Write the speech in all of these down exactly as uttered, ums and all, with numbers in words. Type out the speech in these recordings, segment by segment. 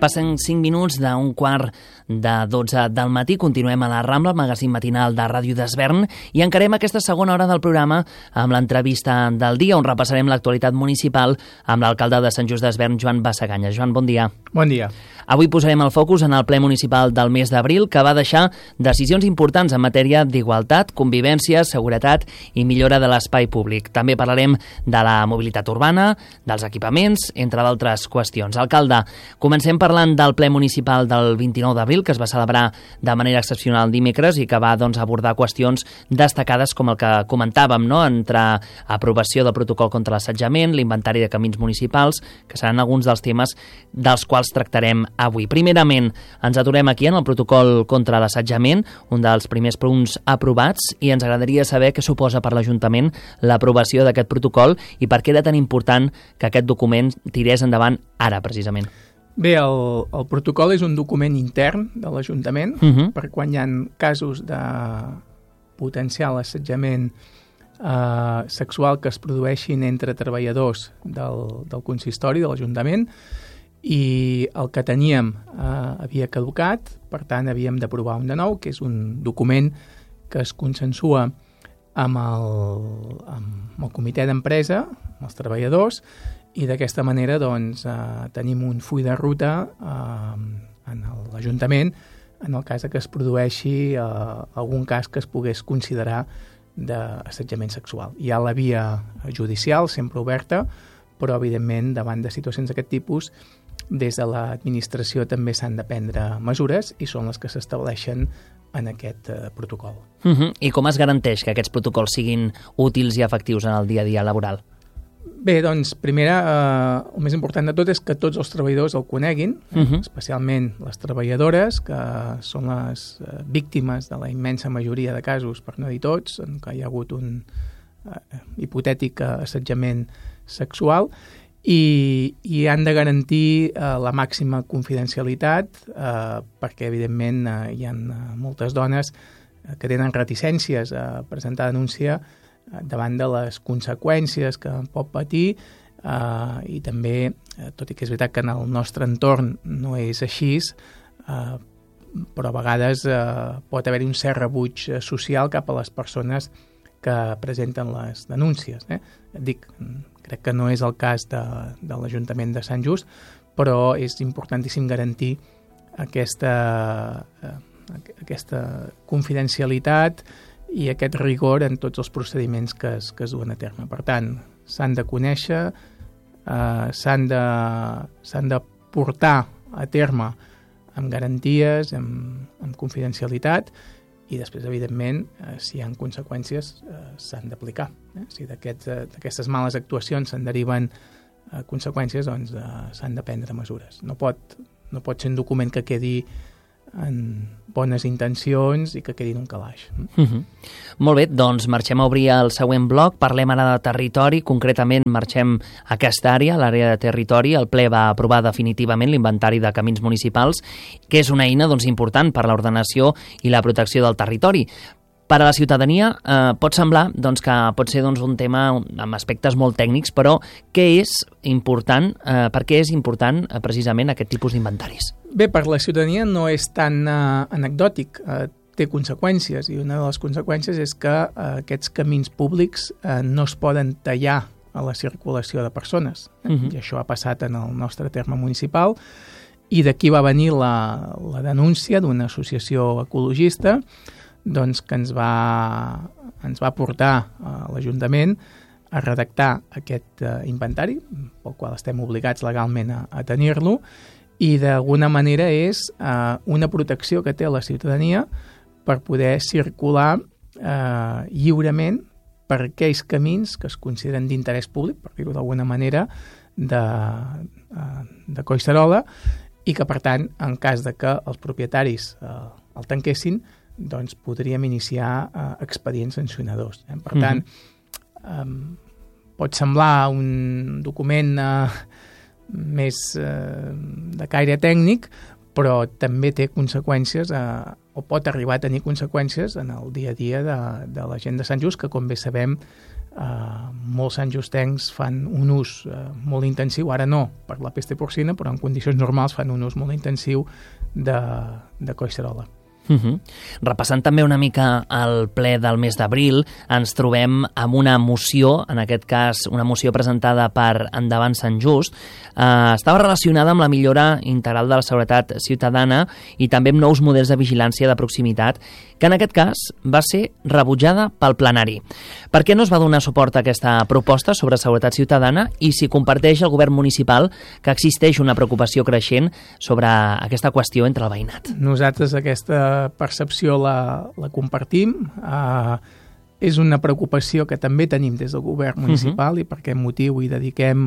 Passen cinc minuts d'un quart de dotze del matí. Continuem a la Rambla, el magazín matinal de Ràdio d'Esvern, i encarem aquesta segona hora del programa amb l'entrevista del dia, on repassarem l'actualitat municipal amb l'alcalde de Sant Just d'Esvern, Joan Basaganya. Joan, bon dia. Bon dia. Avui posarem el focus en el ple municipal del mes d'abril, que va deixar decisions importants en matèria d'igualtat, convivència, seguretat i millora de l'espai públic. També parlarem de la mobilitat urbana, dels equipaments, entre d'altres qüestions. Alcalde, comencem parlant del ple municipal del vint-i-nou d'abril, que es va celebrar de manera excepcional dimecres i que va doncs, abordar qüestions destacades com el que comentàvem, no? Entre aprovació del protocol contra l'assetjament, l'inventari de camins municipals, que seran alguns dels temes dels quals tractarem avui. Primerament, ens aturem aquí en el protocol contra l'assetjament, un dels primers punts aprovats, i ens agradaria saber què suposa per l'Ajuntament l'aprovació d'aquest protocol i per què era tan important que aquest document tirés endavant ara, precisament. Bé, el, el protocol és un document intern de l'Ajuntament uh -huh. per quan hi ha casos de potencial assetjament eh, sexual que es produeixin entre treballadors del, del consistori, de l'Ajuntament, i el que teníem eh, havia caducat, per tant havíem d'aprovar un de nou, que és un document que es consensua amb el, amb el comitè d'empresa, amb els treballadors, i d'aquesta manera doncs, eh, tenim un full de ruta eh, en l'Ajuntament en el cas que es produeixi eh, algun cas que es pogués considerar d'assetjament sexual. Hi ha la via judicial, sempre oberta, però evidentment davant de situacions d'aquest tipus des de l'administració també s'han de prendre mesures i són les que s'estableixen en aquest eh, protocol. Uh-huh. I com es garanteix que aquests protocols siguin útils i efectius en el dia a dia laboral? Bé, doncs, primera, eh, el més important de tot és que tots els treballadors el coneguin, eh, uh-huh. especialment les treballadores, que són les eh, víctimes de la immensa majoria de casos, per no dir tots, en què hi ha hagut un eh, hipotètic assetjament sexual, i, i han de garantir eh, la màxima confidencialitat eh, perquè, evidentment, eh, hi ha moltes dones eh, que tenen reticències a presentar denúncia davant de les conseqüències que pot patir eh, i també, eh, tot i que és veritat que en el nostre entorn no és així, eh, però a vegades eh, pot haver-hi un cert rebuig social cap a les persones que presenten les denúncies. Eh? Dic, crec que no és el cas de, de l'Ajuntament de Sant Just, però és importantíssim garantir aquesta, eh, aquesta confidencialitat i aquest rigor en tots els procediments que es, que es duen a terme. Per tant, s'han de conèixer, eh, s'han de, s'han de portar a terme amb garanties, amb, amb confidencialitat, i després, evidentment, eh, si hi ha conseqüències, eh, s'han d'aplicar. Eh? Si d'aquest, eh, d'aquestes males actuacions se'n deriven eh, conseqüències, doncs eh, s'han de prendre mesures. No pot, no pot ser un document que quedi en bones intencions i que quedi en un calaix. Uh-huh. Molt bé, doncs marxem a obrir el següent bloc. Parlem ara de territori, concretament marxem a aquesta àrea, l'àrea de territori. El ple va aprovar definitivament l'inventari de camins municipals, que és una eina doncs, important per l'ordenació i la protecció del territori. Per a la ciutadania eh, pot semblar doncs, que pot ser doncs, un tema amb aspectes molt tècnics, però què és important, eh, per què és important eh, precisament aquest tipus d'inventaris? Bé, per la ciutadania no és tan uh, anecdòtic, uh, té conseqüències, i una de les conseqüències és que uh, aquests camins públics uh, no es poden tallar a la circulació de persones. Eh? Uh-huh. I això ha passat en el nostre terme municipal, i d'aquí va venir la, la denúncia d'una associació ecologista doncs, que ens va, ens va portar a l'Ajuntament a redactar aquest uh, inventari, pel qual estem obligats legalment a, a tenir-lo, i d'alguna manera és eh, una protecció que té la ciutadania per poder circular eh, lliurement per aquells camins que es consideren d'interès públic, per dir-ho d'alguna manera, de, eh, de Collserola, i que, per tant, en cas de que els propietaris eh, el tanquessin, doncs podríem iniciar eh, expedients sancionadors. Eh? Per tant, eh, pot semblar un document eh, més eh, de caire tècnic, però també té conseqüències, eh, o pot arribar a tenir conseqüències en el dia a dia de, de la gent de Sant Just, que, com bé sabem, Uh, molts santjustencs fan un ús uh, molt intensiu, ara no per la pesta porcina, però en condicions normals fan un ús molt intensiu de, de collserola. Uh -huh. Repassant també una mica el ple del mes d'abril, ens trobem amb una moció, en aquest cas una moció presentada per Endavant Sant Just. Eh, estava relacionada amb la millora integral de la seguretat ciutadana i també amb nous models de vigilància de proximitat, que en aquest cas va ser rebutjada pel plenari. Per què no es va donar suport a aquesta proposta sobre seguretat ciutadana i si comparteix el govern municipal que existeix una preocupació creixent sobre aquesta qüestió entre el veïnat? Nosaltres aquesta percepció la, la compartim. Uh, és una preocupació que també tenim des del govern municipal uh-huh. i per aquest motiu hi dediquem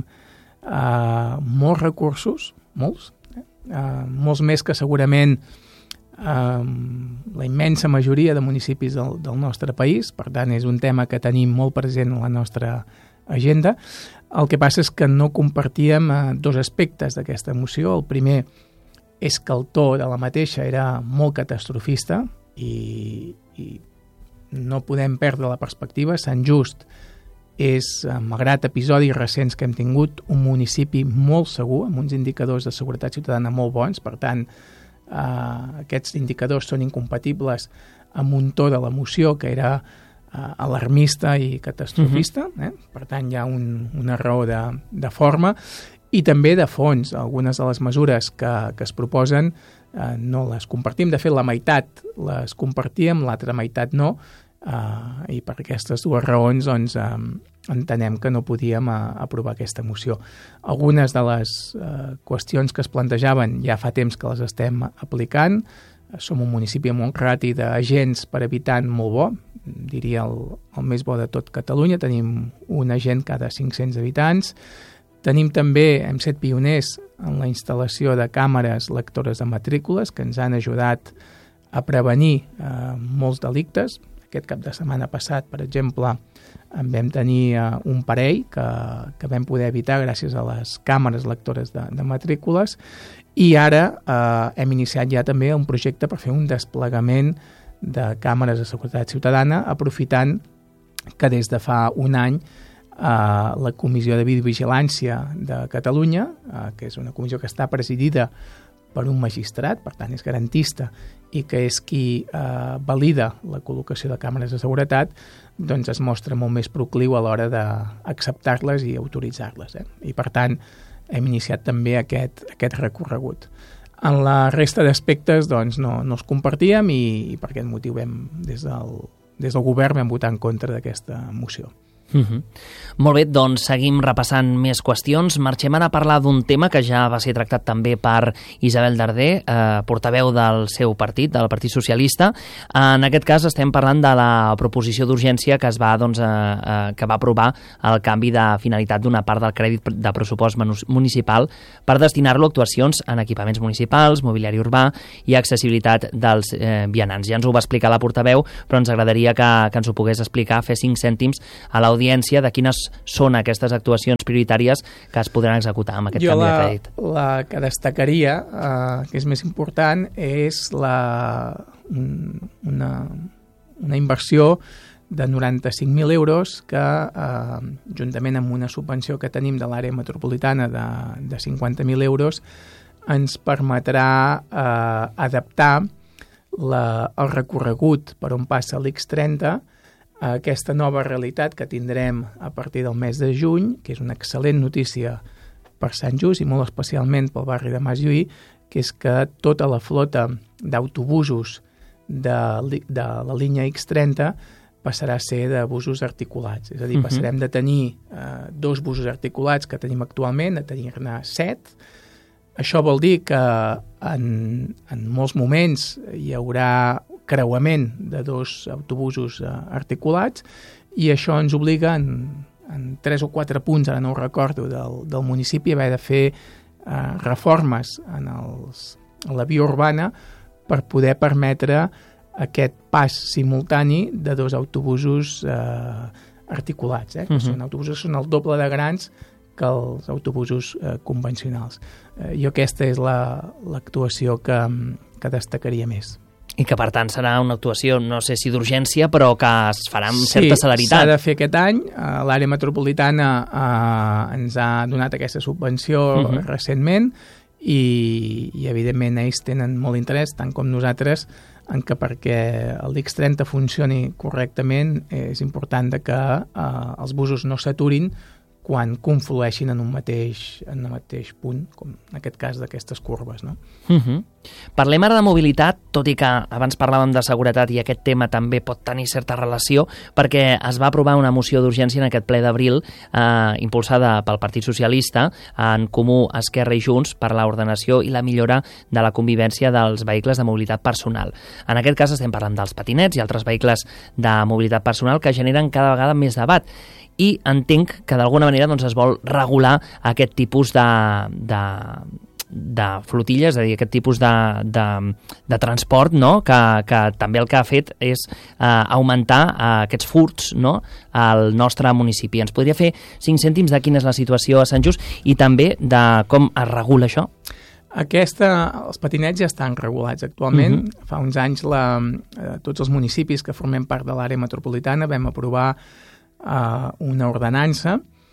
uh, molts recursos, molts, eh? uh, molts més que segurament uh, la immensa majoria de municipis del, del nostre país. Per tant, és un tema que tenim molt present en la nostra agenda. El que passa és que no compartíem uh, dos aspectes d'aquesta moció. El primer és que el to de la mateixa era molt catastrofista i, i no podem perdre la perspectiva. Sant Just és, malgrat episodis recents que hem tingut, un municipi molt segur, amb uns indicadors de seguretat ciutadana molt bons. Per tant, eh, aquests indicadors són incompatibles amb un to de la moció que era eh, alarmista i catastrofista. Uh-huh. eh? Per tant, hi ha un, una raó de, de forma i també de fons. Algunes de les mesures que, que es proposen eh, no les compartim. De fet, la meitat les compartíem, l'altra meitat no, eh, i per aquestes dues raons doncs, eh, entenem que no podíem eh, aprovar aquesta moció. Algunes de les eh, qüestions que es plantejaven ja fa temps que les estem aplicant. Som un municipi amb un rati d'agents per habitant molt bo, diria el, el més bo de tot Catalunya. Tenim un agent cada cinc-cents habitants. Tenim també, hem set pioners en la instal·lació de càmeres lectores de matrícules que ens han ajudat a prevenir eh, molts delictes. Aquest cap de setmana passat, per exemple, en vam tenir eh, un parell que, que vam poder evitar gràcies a les càmeres lectores de, de matrícules i ara eh, hem iniciat ja també un projecte per fer un desplegament de càmeres de seguretat ciutadana, aprofitant que des de fa un any Uh, la Comissió de Videovigilància de Catalunya, uh, que és una comissió que està presidida per un magistrat, per tant és garantista, i que és qui uh, valida la col·locació de càmeres de seguretat, doncs es mostra molt més procliu a l'hora d'acceptar-les i autoritzar-les. Eh? I per tant hem iniciat també aquest, aquest recorregut. En la resta d'aspectes doncs, no, no els compartíem i, i per aquest motiu vam, des del, des del govern vam votar en contra d'aquesta moció. Uh-huh. Molt bé, doncs seguim repassant més qüestions. Marxem ara a parlar d'un tema que ja va ser tractat també per Isabel Darder, eh, portaveu del seu partit, del Partit Socialista. En aquest cas estem parlant de la proposició d'urgència que es va, doncs, eh, eh, que va aprovar el canvi de finalitat d'una part del crèdit de pressupost municipal per destinar-lo a actuacions en equipaments municipals, mobiliari urbà i accessibilitat dels eh, vianants. Ja ens ho va explicar la portaveu, però ens agradaria que, que ens ho pogués explicar, fer cinc cèntims a l'audiència de quines són aquestes actuacions prioritàries que es podran executar amb aquest jo canvi la, de crèdit. La que destacaria, eh, que és més important, és la, una, una inversió de noranta-cinc mil euros que, eh, juntament amb una subvenció que tenim de l'àrea metropolitana de, de cinquanta mil euros, ens permetrà eh, adaptar la, el recorregut per on passa l'X trenta a aquesta nova realitat que tindrem a partir del mes de juny, que és una excel·lent notícia per Sant Just i molt especialment pel barri de Mas Lluí, que és que tota la flota d'autobusos de, de la línia X trenta passarà a ser de busos articulats. És a dir, passarem de tenir eh, dos busos articulats que tenim actualment a tenir-ne set. Això vol dir que en, en molts moments hi haurà creuament de dos autobusos uh, articulats i això ens obliga en, en tres o quatre punts, ara no ho recordo, del, del municipi a haver de fer uh, reformes en, els, en la via urbana per poder permetre aquest pas simultani de dos autobusos uh, articulats, eh? que uh-huh. són autobusos que són el doble de grans que els autobusos uh, convencionals. Uh, jo aquesta és la, l'actuació que, que destacaria més. I que, per tant, serà una actuació, no sé si d'urgència, però que es farà amb sí, certa celeritat. Sí, s'ha de fer aquest any. L'àrea metropolitana eh, ens ha donat aquesta subvenció uh -huh. recentment i, i, evidentment, ells tenen molt interès, tant com nosaltres, en que perquè el l'X trenta funcioni correctament és important que eh, els busos no s'aturin quan conflueixin en un mateix, en un mateix punt, com en aquest cas d'aquestes curves. No? Uh-huh. Parlem ara de mobilitat, tot i que abans parlàvem de seguretat i aquest tema també pot tenir certa relació, perquè es va aprovar una moció d'urgència en aquest ple d'abril, eh, impulsada pel Partit Socialista, en Comú, Esquerra i Junts, per l'ordenació i la millora de la convivència dels vehicles de mobilitat personal. En aquest cas estem parlant dels patinets i altres vehicles de mobilitat personal que generen cada vegada més debat. I entenc que d'alguna manera doncs, es vol regular aquest tipus de, de, de flotilles, és a dir, aquest tipus de, de, de transport, no? que, que també el que ha fet és eh, augmentar eh, aquests furts, no? al nostre municipi. Ens podria fer cinc cèntims de quina és la situació a Sant Just i també de com es regula això? Aquesta, els patinets ja estan regulats actualment. Uh-huh. Fa uns anys la, eh, tots els municipis que formem part de l'àrea metropolitana vam aprovar Uh, una ordenança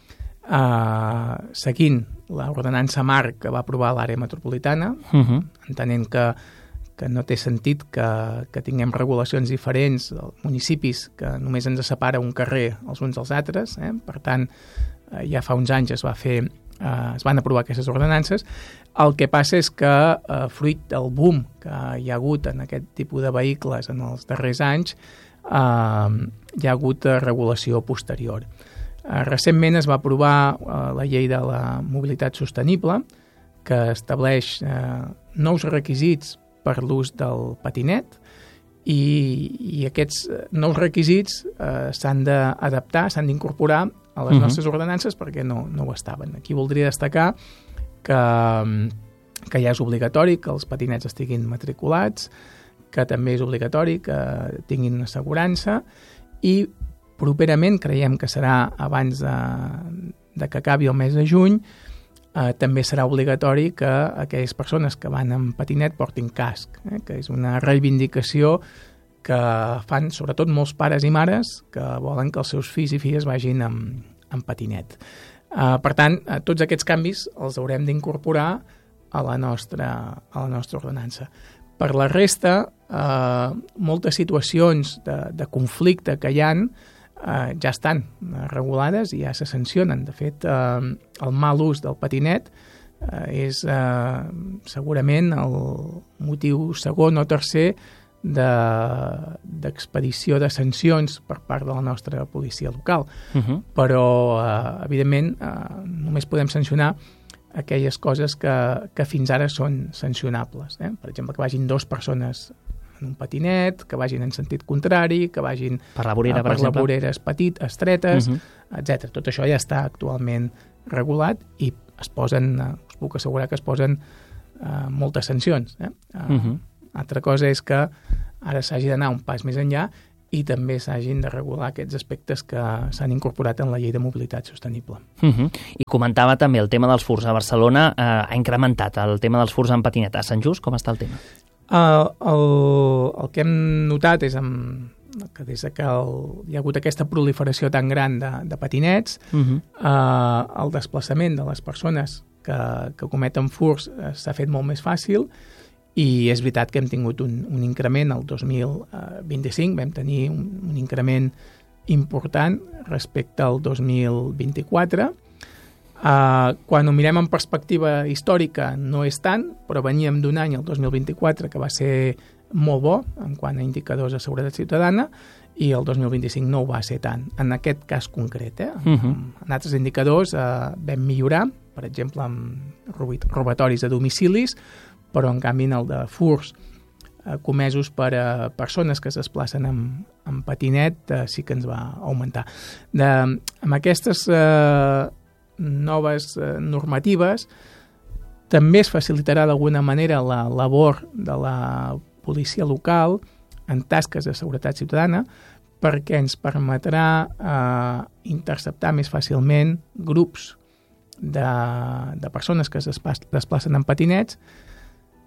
uh, seguint l'ordenança marc que va aprovar l'àrea metropolitana, uh-huh. entenent que, que no té sentit que, que tinguem regulacions diferents als municipis, que només ens separa un carrer els uns dels altres. Eh? Per tant, uh, ja fa uns anys es va fer, uh, es van aprovar aquestes ordenances. El que passa és que, uh, fruit del boom que hi ha hagut en aquest tipus de vehicles en els darrers anys, Uh, hi ha hagut uh, regulació posterior. Uh, recentment es va aprovar uh, la llei de la mobilitat sostenible, que estableix uh, nous requisits per l'ús del patinet i, i aquests nous requisits uh, s'han d'adaptar, s'han d'incorporar a les uh-huh. nostres ordenances perquè no, no ho estaven. Aquí voldria destacar que, que ja és obligatori que els patinets estiguin matriculats, que també és obligatori que tinguin una assegurança i properament, creiem que serà abans de, de que acabi el mes de juny, eh, també serà obligatori que aquelles persones que van en patinet portin casc, eh, que és una reivindicació que fan sobretot molts pares i mares que volen que els seus fills i filles vagin en, en patinet. Eh, per tant, eh, tots aquests canvis els haurem d'incorporar a la nostra, a la nostra ordenança. Per la resta, eh, moltes situacions de, de conflicte que hi ha eh, ja estan regulades i ja se sancionen. De fet, eh, el mal ús del patinet eh, és eh, segurament el motiu segon o tercer d'expedició de, de sancions per part de la nostra policia local. Uh-huh. Però, eh, evidentment, eh, només podem sancionar aquelles coses que, que fins ara són sancionables. Eh? Per exemple, que vagin dues persones en un patinet, que vagin en sentit contrari, que vagin per la vorera, per, per per la voreres petit, estretes, uh-huh. etcètera. Tot això ja està actualment regulat i es posen, us puc assegurar que es posen uh, moltes sancions. Eh? Uh, uh-huh. Altra cosa és que ara s'hagi d'anar un pas més enllà i també s'hagin de regular aquests aspectes que s'han incorporat en la llei de mobilitat sostenible. Uh-huh. I comentava també el tema dels furts. A Barcelona eh, ha incrementat el tema dels furts en patinet. A Sant Just, com està el tema? Uh, el, el que hem notat és amb, que des que el, hi ha hagut aquesta proliferació tan gran de, de patinets, uh-huh. uh, el desplaçament de les persones que, que cometen furts uh, s'ha fet molt més fàcil. I és veritat que hem tingut un, un increment el dos mil vint-i-cinc, vam tenir un, un increment important respecte al dos mil vint-i-quatre. Uh, quan ho mirem en perspectiva històrica no és tant, però veníem d'un any, el dos mil vint-i-quatre, que va ser molt bo en quant a indicadors de seguretat ciutadana, i el dos mil vint-i-cinc no ho va ser tant. En aquest cas concret, eh? Uh-huh. En altres indicadors uh, vam millorar, per exemple, amb robatoris a domicilis, però en canvi en el de furts eh, comesos per a persones que es desplacen amb, amb patinet eh, sí que ens va augmentar. De, amb aquestes eh, noves eh, normatives també es facilitarà d'alguna manera la labor de la policia local en tasques de seguretat ciutadana perquè ens permetrà eh, interceptar més fàcilment grups de, de persones que es desplacen en patinets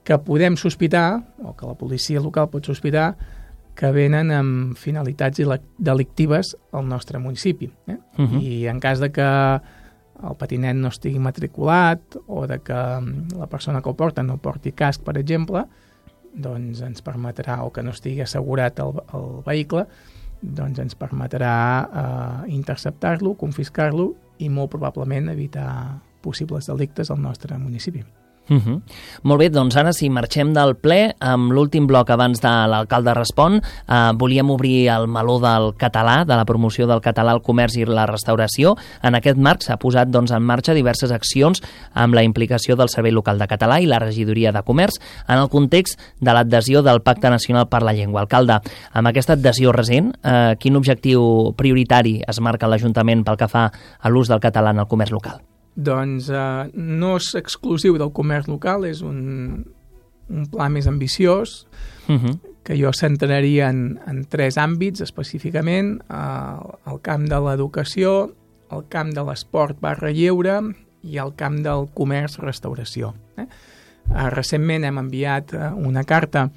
que podem sospitar, o que la policia local pot sospitar, que venen amb finalitats delictives al nostre municipi. Eh? Uh-huh. I en cas de que el patinet no estigui matriculat o de que la persona que ho porta no porti casc, per exemple, doncs ens permetrà, o que no estigui assegurat el, el vehicle, doncs ens permetrà eh, interceptar-lo, confiscar-lo i molt probablement evitar possibles delictes al nostre municipi. Uh-huh. Molt bé, doncs ara si marxem del ple, amb l'últim bloc abans de l'alcalde respon, eh, volíem obrir el meló del català, de la promoció del català al comerç i la restauració. En aquest marc s'ha posat doncs, en marxa diverses accions amb la implicació del Servei Local de Català i la Regidoria de Comerç en el context de l'adhesió del Pacte Nacional per la Llengua. Alcalde, amb aquesta adhesió recent, eh, quin objectiu prioritari es marca l'Ajuntament pel que fa a l'ús del català en el comerç local? Doncs eh, no és exclusiu del comerç local, és un, un pla més ambiciós, uh-huh. que jo centraria en, en tres àmbits específicament, eh, el camp de l'educació, el camp de l'esport barra lleure i el camp del comerç-restauració. Eh? Eh, recentment hem enviat eh, una carta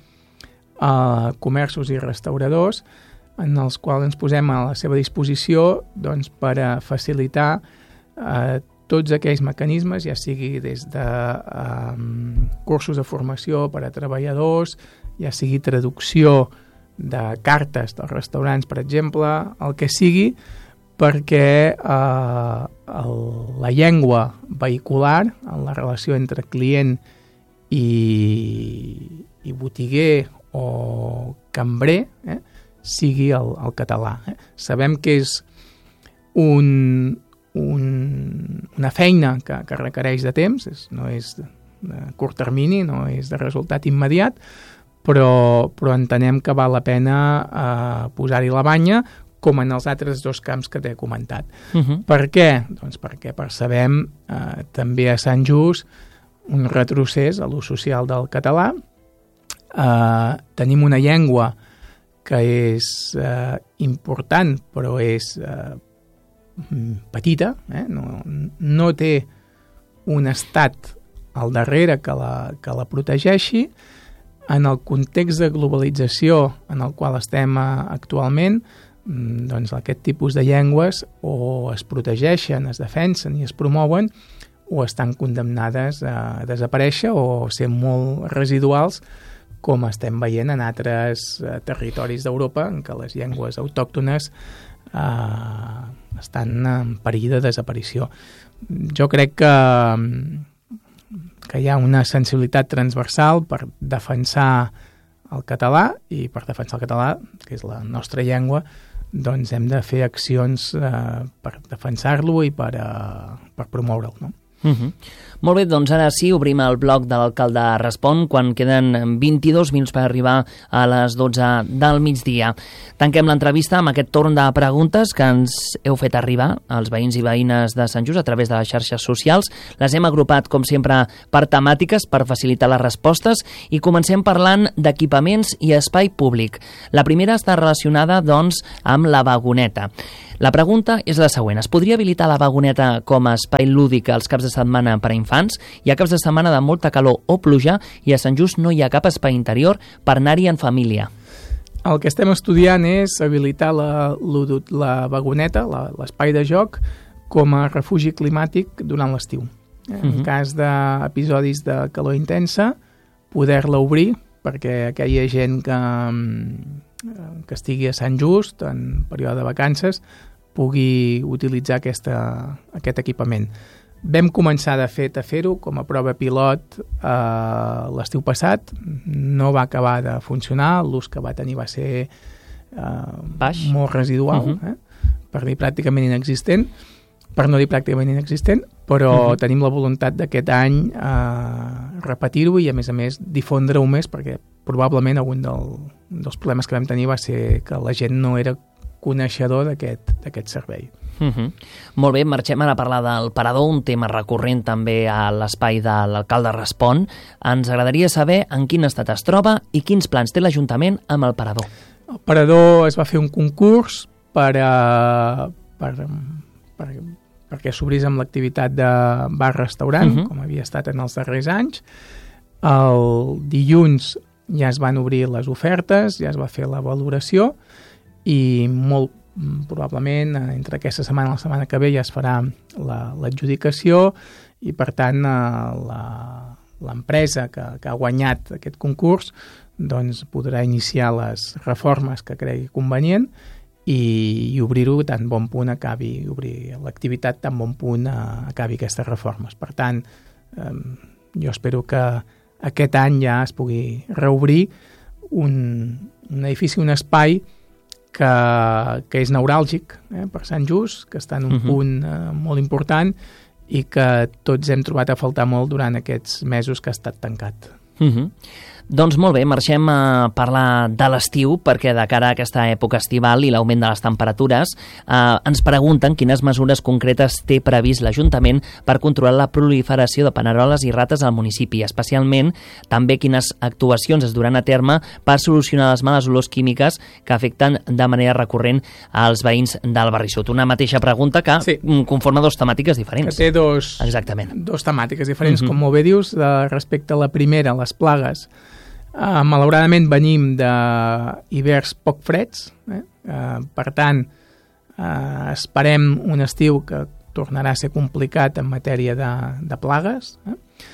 a comerços i restauradors en els quals ens posem a la seva disposició doncs, per a facilitar eh, tots aquells mecanismes, ja sigui des de um, cursos de formació per a treballadors, ja sigui traducció de cartes dels restaurants, per exemple, el que sigui, perquè uh, el, la llengua vehicular, en la relació entre client i, i botiguer o cambrer, eh, sigui el, el català. Eh. Sabem que és un... Un, una feina que, que requereix de temps, és, no és de curt termini, no és de resultat immediat, però, però entenem que val la pena eh, posar-hi la banya, com en els altres dos camps que t'he comentat. Uh-huh. Per què? Doncs perquè percebem eh, també a Sant Just un retrocés a l'ús social del català. Eh, tenim una llengua que és eh, important, però és eh, petita, eh? no, no té un estat al darrere que la, que la protegeixi. En el context de globalització en el qual estem actualment, doncs aquest tipus de llengües o es protegeixen, es defensen i es promouen, o estan condemnades a desaparèixer o ser molt residuals, com estem veient en altres territoris d'Europa, en què les llengües autòctones Uh, estan en perill de desaparició. Jo crec que, que hi ha una sensibilitat transversal per defensar el català, i per defensar el català, que és la nostra llengua, doncs hem de fer accions uh, per defensar-lo i per, uh, per promoure'l, no? Uh-huh. Molt bé, doncs ara sí, obrim el bloc de l'alcalde Respon quan queden vint-i-dos minuts per arribar a les dotze del migdia. Tanquem l'entrevista amb aquest torn de preguntes que ens heu fet arribar als veïns i veïnes de Sant Just a través de les xarxes socials. Les hem agrupat, com sempre, per temàtiques per facilitar les respostes i comencem parlant d'equipaments i espai públic. La primera està relacionada, doncs, amb la vagoneta. La pregunta és la següent. Es podria habilitar la vagoneta com a espai lúdic als caps de setmana per a infants? Hi ha caps de setmana de molta calor o pluja i a Sant Just no hi ha cap espai interior per anar-hi en família. El que estem estudiant és habilitar la, la vagoneta, la, l'espai de joc, com a refugi climàtic durant l'estiu. En uh-huh. cas d'episodis de calor intensa, poder-la obrir perquè aquella gent que, que estigui a Sant Just en període de vacances pugui utilitzar aquesta, aquest equipament. Vam començar, de fet, a fer-ho com a prova pilot eh, l'estiu passat. No va acabar de funcionar. L'ús que va tenir va ser eh, molt residual, uh-huh. eh? per dir pràcticament inexistent, per no dir pràcticament inexistent, però uh-huh. tenim la voluntat d'aquest any eh, repetir-ho i, a més a més, difondre-ho més, perquè probablement algun del, dels problemes que vam tenir va ser que la gent no era coneixedor d'aquest, d'aquest servei. Uh-huh. Molt bé, marxem ara a parlar del parador, un tema recurrent també a l'espai de l'alcalde Respon. Ens agradaria saber en quin estat es troba i quins plans té l'Ajuntament amb el parador. El parador es va fer un concurs per, a, per, per, perquè s'obrís amb l'activitat de bar-restaurant, uh-huh. com havia estat en els darrers anys. El dilluns ja es van obrir les ofertes, ja es va fer la valoració i molt probablement entre aquesta setmana i la setmana que ve ja es farà l'adjudicació i per tant l'empresa que, que ha guanyat aquest concurs doncs podrà iniciar les reformes que cregui convenient i, i obrir-ho tan bon punt acabi, obrir l'activitat tan bon punt acabi aquestes reformes. Per tant, eh, jo espero que aquest any ja es pugui reobrir un, un edifici, un espai que, que és neuràlgic eh, per Sant Just, que està en un uh-huh. punt eh, molt important i que tots hem trobat a faltar molt durant aquests mesos que ha estat tancat. Uh-huh. Doncs molt bé, marxem a parlar de l'estiu, perquè de cara a aquesta època estival i l'augment de les temperatures eh, ens pregunten quines mesures concretes té previst l'Ajuntament per controlar la proliferació de paneroles i rates al municipi, especialment també quines actuacions es duran a terme per solucionar les males olors químiques que afecten de manera recurrent als veïns del Barri Sud. Una mateixa pregunta que sí. conforma dos temàtiques diferents. Que té dos, Exactament. dos temàtiques diferents, uh-huh. com molt bé dius, de, respecte a la primera, les plagues. Uh, malauradament venim d'hiverns poc freds, eh? uh, per tant uh, esperem un estiu que tornarà a ser complicat en matèria de, de plagues. Eh?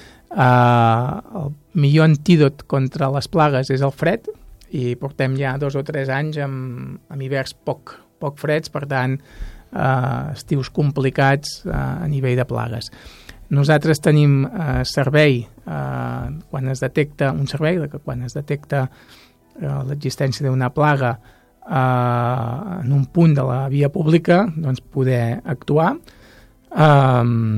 Uh, el millor antídot contra les plagues és el fred i portem ja dos o tres anys amb, amb hiverns poc, poc freds, per tant uh, estius complicats uh, a nivell de plagues. Nosaltres tenim eh, servei eh, quan es detecta un servei, que quan es detecta eh, l'existència d'una plaga eh, en un punt de la via pública, doncs poder actuar. Eh,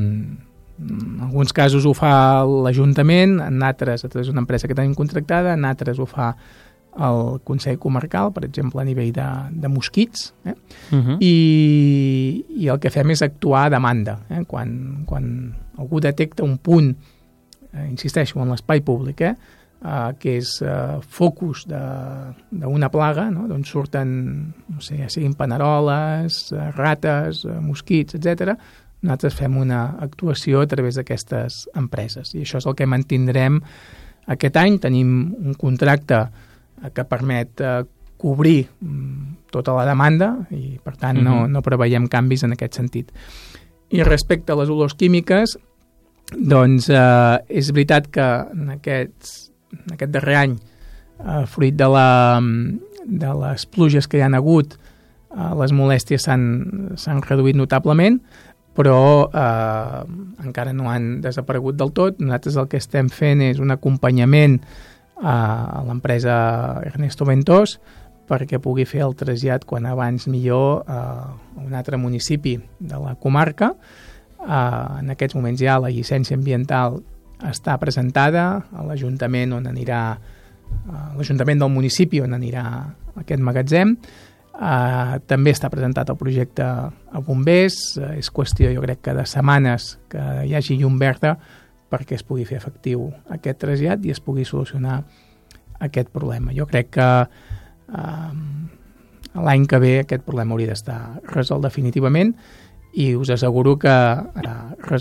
en alguns casos ho fa l'Ajuntament, en altres, és una empresa que tenim contractada, en altres ho fa el Consell Comarcal, per exemple, a nivell de, de mosquits, eh? uh-huh. I, i el que fem és actuar a demanda. Eh? Quan, quan algú detecta un punt, eh, insisteixo, en l'espai públic, eh? Uh, que és uh, focus d'una plaga, no? Doncs surten, no sé, ja siguin paneroles, uh, rates, uh, mosquits, etcètera. Nosaltres fem una actuació a través d'aquestes empreses i això és el que mantindrem aquest any. Tenim un contracte que permet eh, cobrir mm, tota la demanda i, per tant, no, no preveiem canvis en aquest sentit. I respecte a les olors químiques, doncs eh, és veritat que en, aquests, en aquest darrer any, eh, fruit de, la, de les pluges que hi ha hagut, eh, les molèsties s'han reduït notablement, però eh, encara no han desaparegut del tot. Nosaltres el que estem fent és un acompanyament a l'empresa Ernesto Ventós perquè pugui fer el trasllat quan abans millor a un altre municipi de la comarca. En aquests moments ja la llicència ambiental està presentada a l'Ajuntament on anirà a l'Ajuntament del municipi on anirà aquest magatzem. També està presentat el projecte a bombers. És qüestió, jo crec, que de setmanes que hi hagi llum verda perquè es pugui fer efectiu aquest trasllat i es pugui solucionar aquest problema. Jo crec que eh, l'any que ve aquest problema hauria d'estar resolt definitivament i us asseguro que eh,